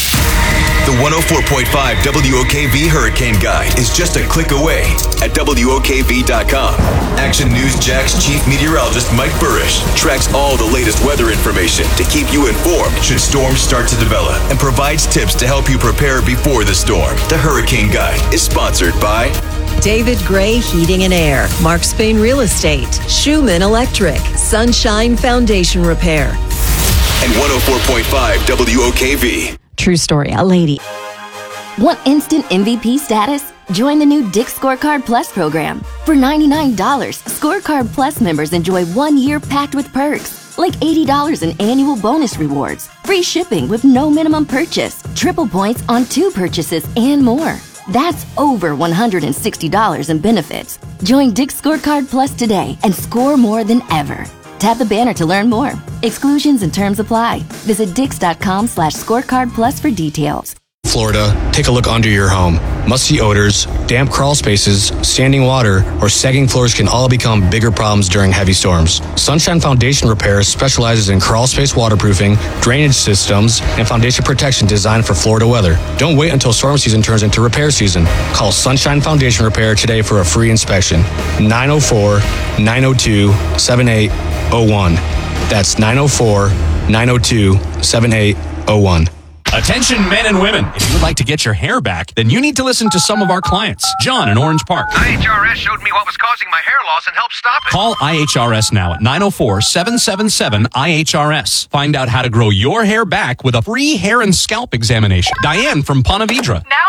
The one oh four point five W O K V Hurricane Guide is just a click away at W O K V dot com. Action News Jack's chief meteorologist Mike Burrish tracks all the latest weather information to keep you informed should storms start to develop and provides tips to help you prepare before the storm. The Hurricane Guide is sponsored by David Gray Heating and Air, Mark Spain Real Estate, Schumann Electric, Sunshine Foundation Repair, and one oh four point five W O K V. True story, a lady. Want instant M V P status? Join the new Dick's Scorecard Plus program. For ninety-nine dollars, Scorecard Plus members enjoy one year packed with perks, like eighty dollars in annual bonus rewards, free shipping with no minimum purchase, triple points on two purchases, and more. That's over one hundred sixty dollars in benefits. Join Dick's Scorecard Plus today and score more than ever. Tap the banner to learn more. Exclusions and terms apply. Visit Dix.com slash scorecard plus for details. Florida, take a look under your home. Musty odors, damp crawl spaces, standing water, or sagging floors can all become bigger problems during heavy storms. Sunshine Foundation Repair specializes in crawl space waterproofing, drainage systems, and foundation protection designed for Florida weather. Don't wait until storm season turns into repair season. Call Sunshine Foundation Repair today for a free inspection. nine oh four, nine oh two, seven eight oh one. That's nine oh four, nine oh two, seven eight oh one. Attention men and women. If you would like to get your hair back, then you need to listen to some of our clients. John in Orange Park. I H R S showed me what was causing my hair loss and helped stop it. Call I H R S now at nine oh four, seven seven seven, I H R S. Find out how to grow your hair back with a free hair and scalp examination. Diane from Ponte Vedra. Now I have what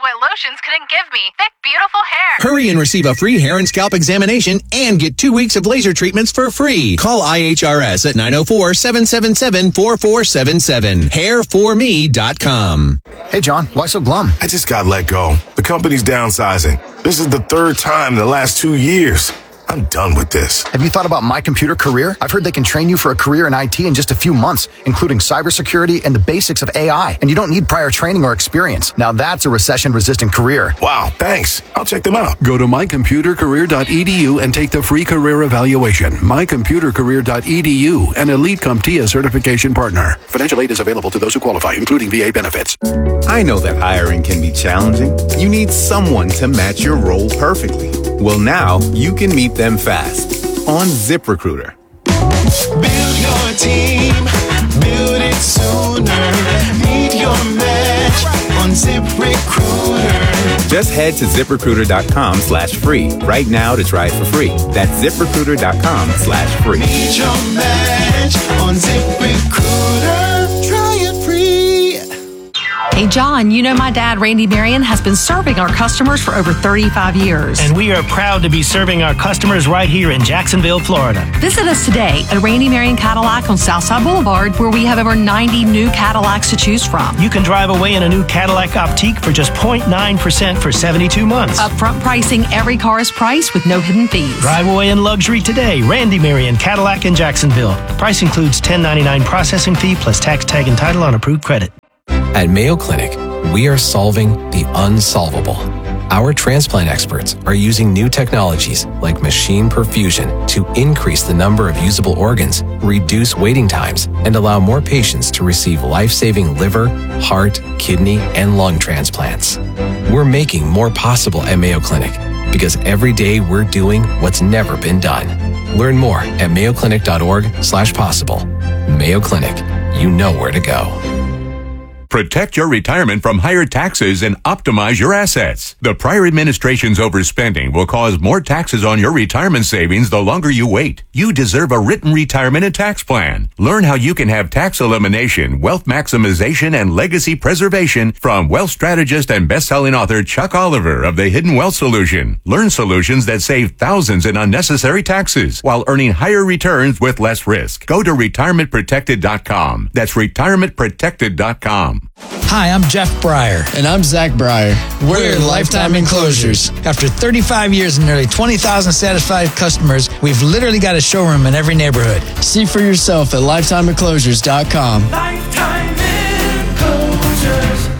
what lotions couldn't give me. Thick, beautiful hair. Hurry and receive a free hair and scalp examination and get two weeks of laser treatments for free. Call I H R S at nine oh four, seven seven seven, four four seven seven. hair for me dot com. Hey, John, why so glum? I just got let go. The company's downsizing. This is the third time in the last two years. I'm done with this. Have you thought about My Computer Career? I've heard they can train you for a career in I T in just a few months, including cybersecurity and the basics of A I. And you don't need prior training or experience. Now that's a recession-resistant career. Wow, thanks. I'll check them out. Go to my computer career dot e d u and take the free career evaluation. my computer career dot e d u, an Elite CompTIA certification partner. Financial aid is available to those who qualify, including V A benefits. I know that hiring can be challenging. You need someone to match your role perfectly. Well, now you can meet them fast on ZipRecruiter. Build your team, build it sooner. Meet your match on ZipRecruiter. Just head to ZipRecruiter.com slash free right now to try it for free. That's ZipRecruiter.com slash free. Meet your match on ZipRecruiter. Try it free. Hey, John, you know my dad, Randy Marion, has been serving our customers for over thirty-five years. And we are proud to be serving our customers right here in Jacksonville, Florida. Visit us today at Randy Marion Cadillac on Southside Boulevard, where we have over ninety new Cadillacs to choose from. You can drive away in a new Cadillac Optique for just zero point nine percent for seventy-two months. Upfront pricing, every car is priced with no hidden fees. Drive away in luxury today. Randy Marion Cadillac in Jacksonville. Price includes ten ninety-nine processing fee plus tax, tag, and title on approved credit. At Mayo Clinic, we are solving the unsolvable. Our transplant experts are using new technologies like machine perfusion to increase the number of usable organs, reduce waiting times, and allow more patients to receive life-saving liver, heart, kidney, and lung transplants. We're making more possible at Mayo Clinic because every day we're doing what's never been done. Learn more at mayoclinic.org slash possible. Mayo Clinic, you know where to go. Protect your retirement from higher taxes and optimize your assets. The prior administration's overspending will cause more taxes on your retirement savings the longer you wait. You deserve a written retirement and tax plan. Learn how you can have tax elimination, wealth maximization, and legacy preservation from wealth strategist and best-selling author Chuck Oliver of The Hidden Wealth Solution. Learn solutions that save thousands in unnecessary taxes while earning higher returns with less risk. Go to retirement protected dot com. That's retirement protected dot com. Hi, I'm Jeff Breyer. And I'm Zach Breyer. We're, We're Lifetime Enclosures. After thirty-five years and nearly twenty thousand satisfied customers, we've literally got a showroom in every neighborhood. See for yourself at lifetime enclosures dot com. Lifetime Enclosures.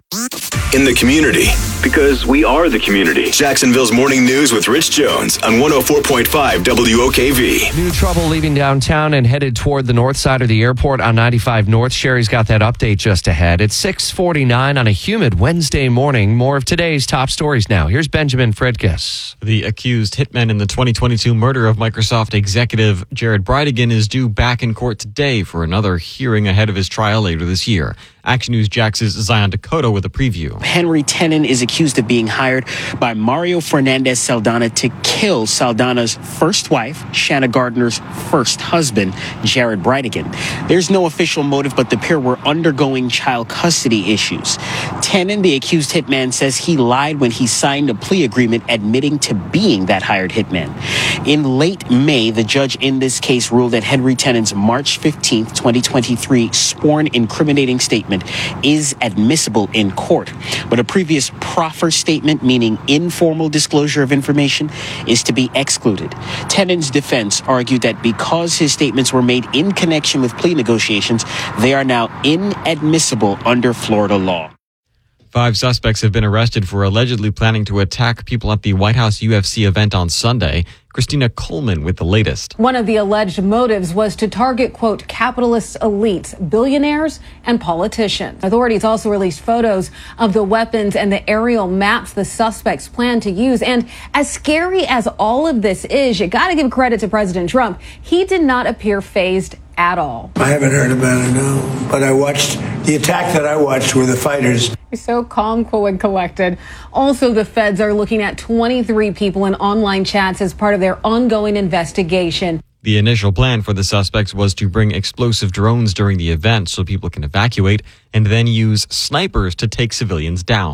In the community, because we are the community. Jacksonville's Morning News with Rich Jones on one oh four point five W O K V. New trouble leaving downtown and headed toward the north side of the airport on ninety-five North. Sherry's got that update just ahead. It's six forty-nine on a humid Wednesday morning. More of today's top stories now. Here's Benjamin Fredkis. The accused hitman in the twenty twenty-two murder of Microsoft executive Jared Bridegan is due back in court today for another hearing ahead of his trial later this year. Action News Jax's Zion Dakota with a preview. Henry Tenon is accused of being hired by Mario Fernandez Saldana to kill Saldana's first wife, Shanna Gardner's first husband, Jared Bridegan. There's no official motive, but the pair were undergoing child custody issues. Tenon, the accused hitman, says he lied when he signed a plea agreement admitting to being that hired hitman. In late May, the judge in this case ruled that Henry Tenon's March fifteenth, twenty twenty-three sworn incriminating statement is admissible in court, but a previous proffer statement, meaning informal disclosure of information, is to be excluded. Tenon's defense argued that because his statements were made in connection with plea negotiations, they are now inadmissible under Florida law. Five suspects have been arrested for allegedly planning to attack people at the White House U F C event on Sunday. Christina Coleman with the latest. One of the alleged motives was to target, quote, capitalist elites, billionaires, and politicians. Authorities also released photos of the weapons and the aerial maps the suspects plan to use. And as scary as all of this is, you got to give credit to President Trump. He did not appear fazed at all. I haven't heard about it, no. But I watched, the attack that I watched were the fighters. He's so calm, cool, and collected. Also, the feds are looking at twenty-three people in online chats as part of their ongoing investigation. The initial plan for the suspects was to bring explosive drones during the event so people can evacuate and then use snipers to take civilians down.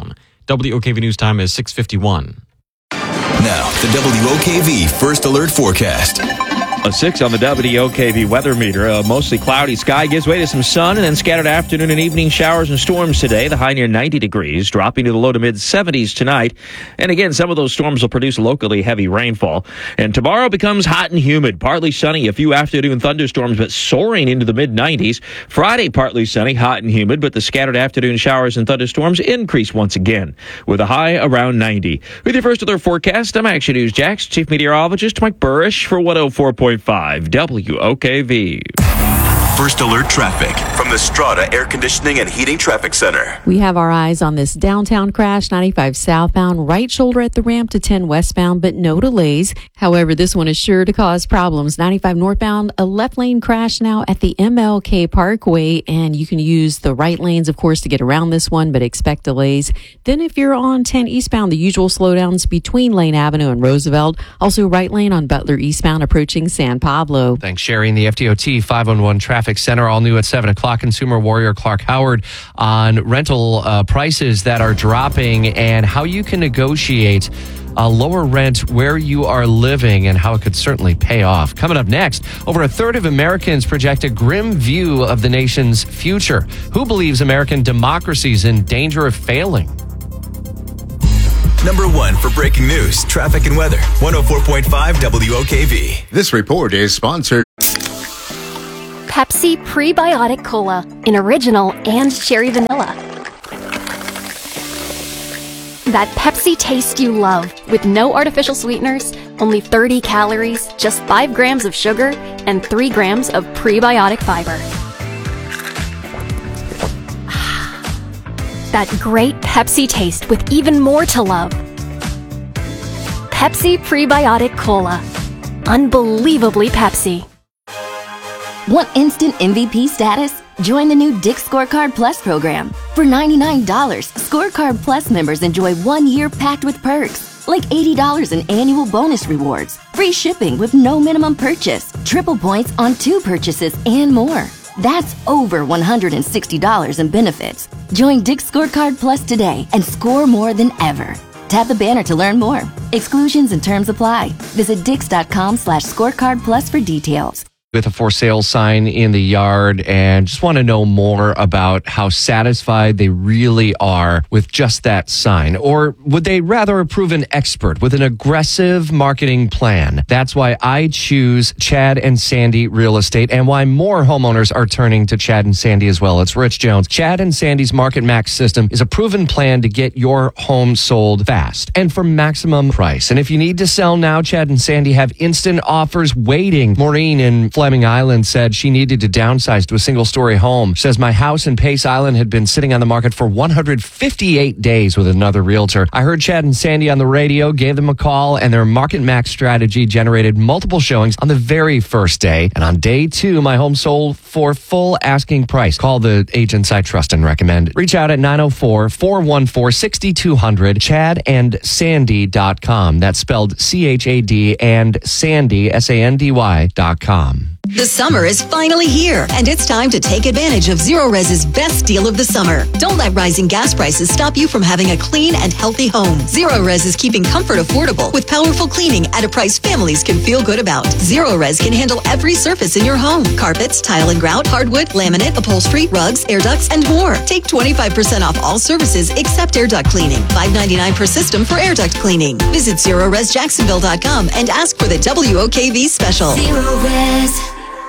W O K V News time is six fifty-one. Now, the W O K V First Alert Forecast. A six on the W O K V weather meter. A mostly cloudy sky gives way to some sun and then scattered afternoon and evening showers and storms today. The high near ninety degrees, dropping to the low to mid seventies tonight. And again, some of those storms will produce locally heavy rainfall. And tomorrow becomes hot and humid. Partly sunny, a few afternoon thunderstorms, but soaring into the mid nineties. Friday, partly sunny, hot and humid, but the scattered afternoon showers and thunderstorms increase once again, with a high around ninety. With your First Alert Forecast, I'm Action News Jax, Chief Meteorologist Mike Burrish for one oh four point five W O K V. First Alert Traffic from the Strata Air Conditioning and Heating Traffic Center. We have our eyes on this downtown crash, ninety-five southbound, right shoulder at the ramp to ten westbound, but no delays. However, this one is sure to cause problems. ninety-five northbound, a left lane crash now at the M L K Parkway, and you can use the right lanes, of course, to get around this one, but expect delays. Then if you're on ten eastbound, the usual slowdowns between Lane Avenue and Roosevelt. Also right lane on Butler eastbound approaching San Pablo. Thanks, Sherry. In the F D O T five one one Traffic Center, all new at seven o'clock. Consumer warrior Clark Howard on rental uh, prices that are dropping and how you can negotiate a lower rent where you are living and how it could certainly pay off. Coming up next, over a third of Americans project a grim view of the nation's future. Who believes American democracy is in danger of failing? Number one for breaking news, traffic, and weather. one oh four point five W O K V. This report is sponsored. Pepsi Prebiotic Cola in original and cherry vanilla. That Pepsi taste you love with no artificial sweeteners, only thirty calories, just five grams of sugar, and three grams of prebiotic fiber. That great Pepsi taste with even more to love. Pepsi Prebiotic Cola. Unbelievably Pepsi. Want instant M V P status? Join the new Dick's Scorecard Plus program. For ninety-nine dollars, Scorecard Plus members enjoy one year packed with perks, like eighty dollars in annual bonus rewards, free shipping with no minimum purchase, triple points on two purchases, and more. That's over one hundred sixty dollars in benefits. Join Dick's Scorecard Plus today and score more than ever. Tap the banner to learn more. Exclusions and terms apply. Visit dix.com slash scorecard plus for details. With a for sale sign in the yard and just want to know more about how satisfied they really are with just that sign. Or would they rather approve an expert with an aggressive marketing plan? That's why I choose Chad and Sandy Real Estate and why more homeowners are turning to Chad and Sandy as well. It's Rich Jones. Chad and Sandy's Market Max system is a proven plan to get your home sold fast and for maximum price. And if you need to sell now, Chad and Sandy have instant offers waiting. Maureen in Fleming Island said she needed to downsize to a single-story home. She says, my house in Pace Island had been sitting on the market for one hundred fifty-eight days with another realtor. I heard Chad and Sandy on the radio, gave them a call, and their Market Max strategy generated multiple showings on the very first day. And on day two, my home sold for full asking price. Call the agents I trust and recommend. Reach out at nine oh four, four one four, six two zero zero, chad and sandy dot com. That's spelled C H A D and Sandy, S A N D Y dot com. The summer is finally here, and it's time to take advantage of Zero Res's best deal of the summer. Don't let rising gas prices stop you from having a clean and healthy home. Zero Res is keeping comfort affordable with powerful cleaning at a price families can feel good about. Zero Res can handle every surface in your home. Carpets, tile and grout, hardwood, laminate, upholstery, rugs, air ducts, and more. Take twenty-five percent off all services except air duct cleaning. five ninety-nine per system for air duct cleaning. Visit zero res jacksonville dot com and ask for the W O K V special. Zero Res.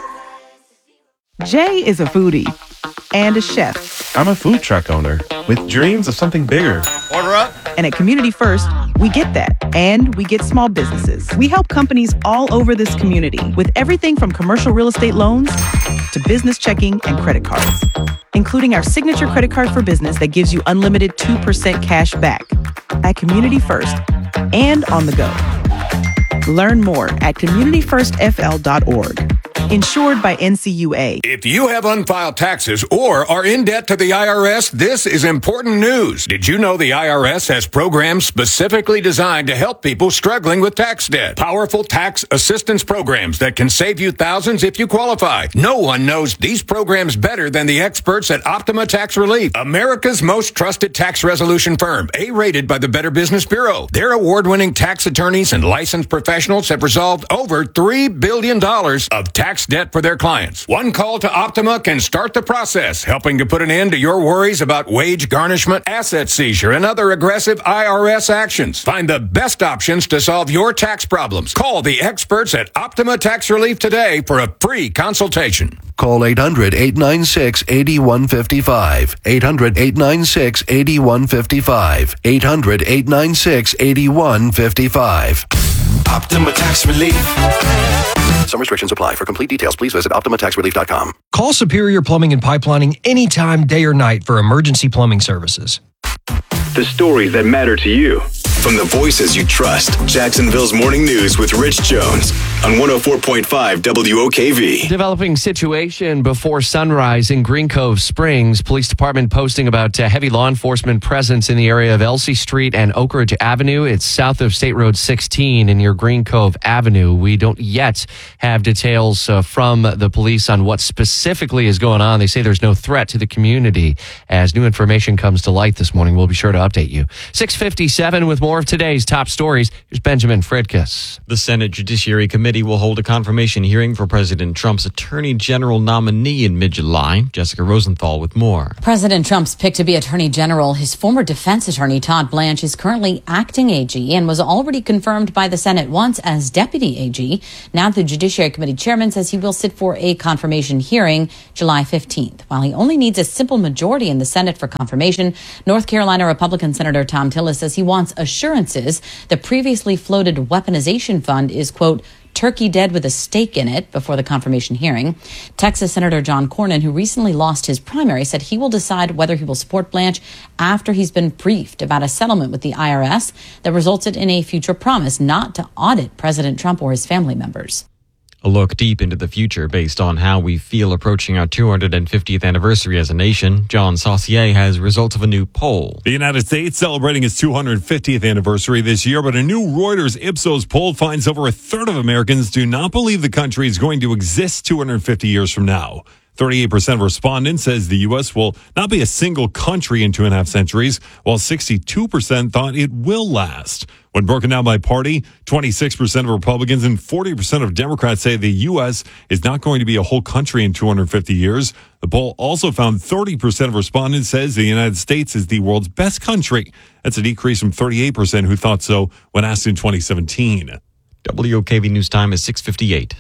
Jay is a foodie and a chef. I'm a food truck owner with dreams of something bigger. Order up. And at Community First, we get that. And we get small businesses. We help companies all over this community with everything from commercial real estate loans to business checking and credit cards, including our signature credit card for business that gives you unlimited two percent cash back at Community First and on the go. Learn more at community first f l dot org. Insured by N C U A. If you have unfiled taxes or are in debt to the I R S, this is important news. Did you know the I R S has programs specifically designed to help people struggling with tax debt? Powerful tax assistance programs that can save you thousands if you qualify. No one knows these programs better than the experts at Optima Tax Relief, America's most trusted tax resolution firm, A-rated by the Better Business Bureau. Their award-winning tax attorneys and licensed professionals have resolved over three billion dollars of tax debt for their clients. One call to Optima can start the process, helping to put an end to your worries about wage garnishment, asset seizure, and other aggressive I R S actions. Find the best options to solve your tax problems. Call the experts at Optima Tax Relief today for a free consultation. Call eight hundred, eight nine six, eight one five five. eight hundred, eight nine six, eight one five five. eight hundred, eight nine six, eight one five five. Optima Tax Relief. Some restrictions apply. For complete details, please visit optima tax relief dot com. Call Superior Plumbing and Pipelining anytime, day or night for emergency plumbing services. The stories that matter to you. From the voices you trust, Jacksonville's Morning News with Rich Jones on one oh four point five W O K V. Developing situation before sunrise in Green Cove Springs. Police department posting about uh, heavy law enforcement presence in the area of Elsie Street and Oak Ridge Avenue. It's south of State Road sixteen and near Green Cove Avenue. We don't yet have details uh, from the police on what specifically is going on. They say there's no threat to the community. As new information comes to light this morning, we'll be sure to update you. six fifty-seven with more of today's top stories. Here's Benjamin Fridkus. The Senate Judiciary Committee will hold a confirmation hearing for President Trump's Attorney General nominee in mid-July. Jessica Rosenthal with more. President Trump's pick to be Attorney General, his former defense attorney Todd Blanche, is currently acting A G and was already confirmed by the Senate once as Deputy A G. Now the Judiciary Committee chairman says he will sit for a confirmation hearing July fifteenth. While he only needs a simple majority in the Senate for confirmation, North Carolina Republican Senator Tom Tillis says he wants assurances the previously floated weaponization fund is, quote, turkey dead with a stake in it before the confirmation hearing. Texas Senator John Cornyn, who recently lost his primary, said he will decide whether he will support Blanche after he's been briefed about a settlement with the I R S that resulted in a future promise not to audit President Trump or his family members. A look deep into the future based on how we feel approaching our two hundred fiftieth anniversary as a nation. John Saucier has results of a new poll. The United States celebrating its two hundred fiftieth anniversary this year, but a new Reuters Ipsos poll finds over a third of Americans do not believe the country is going to exist two hundred fifty years from now. thirty-eight percent of respondents says the U S will not be a single country in two and a half centuries, while sixty-two percent thought it will last. When broken down by party, twenty-six percent of Republicans and forty percent of Democrats say the U S is not going to be a whole country in two hundred fifty years. The poll also found thirty percent of respondents says the United States is the world's best country. That's a decrease from thirty-eight percent who thought so when asked in twenty seventeen. W O K V News Time is six fifty-eight.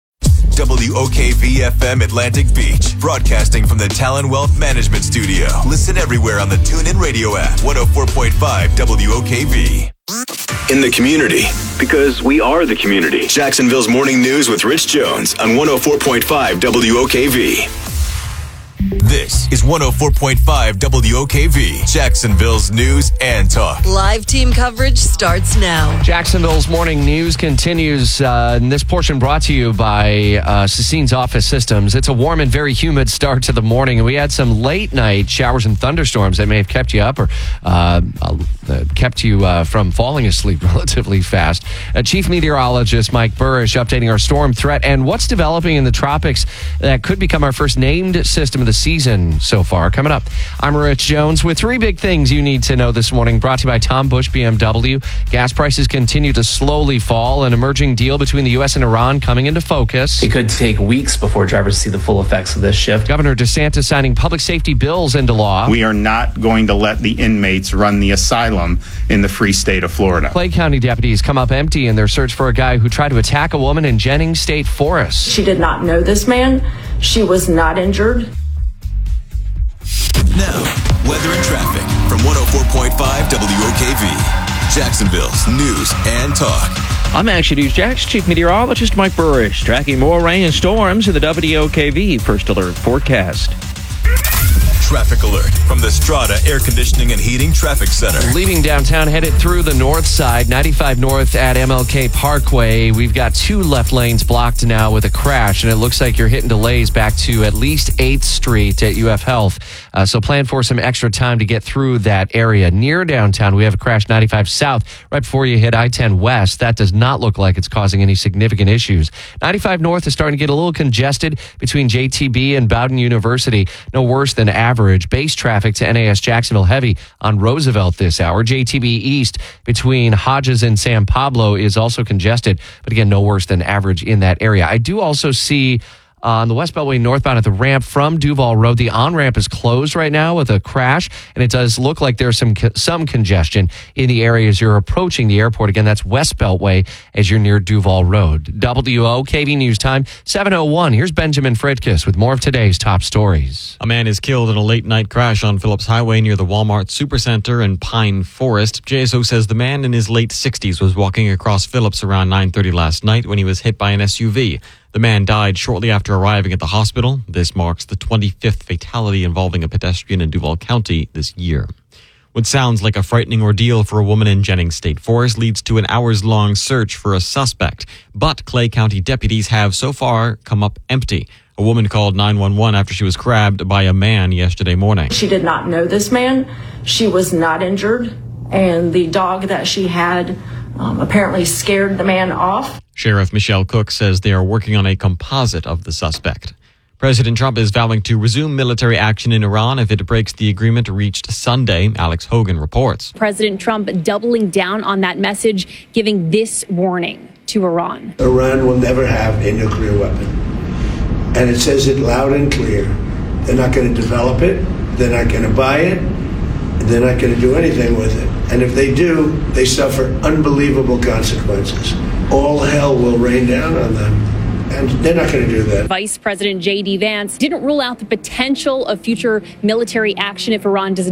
W O K V F M Atlantic Beach, broadcasting from the Talon Wealth Management Studio. Listen everywhere on the TuneIn Radio app. one oh four point five W O K V. In the community, because we are the community. Jacksonville's Morning News with Rich Jones on one oh four point five W O K V. This is one oh four point five W O K V, Jacksonville's news and talk. Live team coverage starts now. Jacksonville's morning news continues, uh, and this portion brought to you by uh, Cecine's Office Systems. It's a warm and very humid start to the morning, and we had some late night showers and thunderstorms that may have kept you up or uh, uh, kept you uh, from falling asleep relatively fast. Uh, Chief Meteorologist Mike Burrish updating our storm threat and what's developing in the tropics that could become our first named system of the season so far. Coming up, I'm Rich Jones with three big things you need to know this morning, brought to you by Tom Busch B M W. Gas prices continue to slowly fall. An emerging deal between the U S and Iran coming into focus. It could take weeks before drivers see the full effects of this shift. Governor DeSantis signing public safety bills into law. We are not going to let the inmates run the asylum in the free state of Florida. Clay County deputies come up empty in their search for a guy who tried to attack a woman in Jennings State Forest. She did not know this man. She was not injured. Now, weather and traffic from one oh four point five W O K V, Jacksonville's news and talk. I'm Action News Jax Chief Meteorologist Mike Burrish, tracking more rain and storms in the W O K V First Alert forecast. traffic alert from the Strata Air Conditioning and Heating Traffic Center. Leaving downtown, headed through the north side, ninety-five north at M L K Parkway. We've got two left lanes blocked now with a crash, and it looks like you're hitting delays back to at least eighth street at U F Health. Uh, so plan for some extra time to get through that area. Near downtown, we have a crash ninety-five south right before you hit I ten west. That does not look like it's causing any significant issues. ninety-five north is starting to get a little congested between J T B and Bowdoin University. No worse than average. Base traffic to N A S Jacksonville heavy on Roosevelt this hour. J T B east between Hodges and San Pablo is also congested, but again, no worse than average in that area. I do also see Uh, on the West Beltway northbound at the ramp from Duval Road, the on-ramp is closed right now with a crash, and it does look like there's some some congestion in the area as you're approaching the airport. Again, that's West Beltway as you're near Duval Road. W O K V News Time, seven oh one. Here's Benjamin Fridkis with more of today's top stories. A man is killed in a late-night crash on Phillips Highway near the Walmart Supercenter in Pine Forest. J S O says the man in his late sixties was walking across Phillips around nine thirty last night when he was hit by an S U V. The man died shortly after arriving at the hospital. This marks the twenty-fifth fatality involving a pedestrian in Duval County this year. What sounds like a frightening ordeal for a woman in Jennings State Forest leads to an hours-long search for a suspect. But Clay County deputies have so far come up empty. A woman called nine one one after she was grabbed by a man yesterday morning. She did not know this man. She was not injured. And the dog that she had um, apparently scared the man off. Sheriff Michelle Cook says they are working on a composite of the suspect. President Trump is vowing to resume military action in Iran if it breaks the agreement reached Sunday. Alex Hogan reports. President Trump doubling down on that message, giving this warning to Iran. Iran will never have a nuclear weapon. And it says it loud and clear. They're not going to develop it. They're not going to buy it. They're not going to do anything with it. And if they do, they suffer unbelievable consequences. All hell will rain down on them. And they're not going to do that. Vice President J D Vance didn't rule out the potential of future military action if Iran does